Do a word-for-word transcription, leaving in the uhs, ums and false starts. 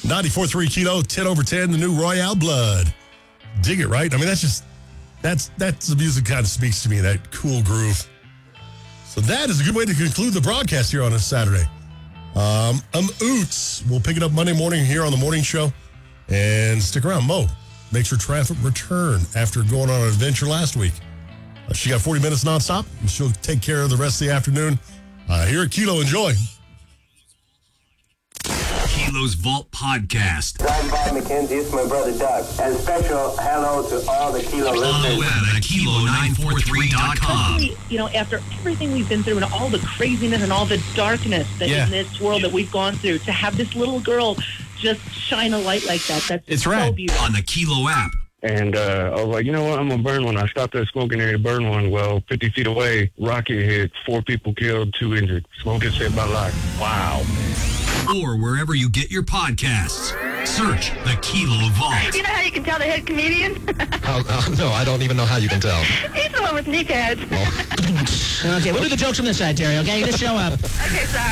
ninety-four point three Kilo, ten over ten, the new Royale Blood. Dig it, right? I mean, that's just, that's, that's the music kind of speaks to me, that cool groove. So that is a good way to conclude the broadcast here on a Saturday. Um, um, Oots. We'll pick it up Monday morning here on the morning show. And stick around. Mo makes her triumphant return after going on an adventure last week. Uh, she got forty minutes nonstop, and she'll take care of the rest of the afternoon. Uh, here at Kilo, enjoy. Kilo's Vault Podcast. Driving by Mackenzie, it's my brother Doug. And special hello to all the Kilo listeners. On the web at kilo nine four three dot com. You know, after everything we've been through and all the craziness and all the darkness that Yeah. in this world that we've gone through, to have this little girl just shine a light like that, that's It's so right. beautiful. On the Kilo app. And uh, I was like, you know what? I'm going to burn one. I stopped at a smoking area to burn one. Well, fifty feet away, rocket hit, four people killed, two injured. Smoking saved my life. Wow. Or wherever you get your podcasts. Search the Kilo Vault. You know how you can tell the head comedian? Oh, oh, no, I don't even know how you can tell. He's the one with kneecaps. Okay, we'll do the jokes from this side, Terry, okay? Just show up. Okay, sorry.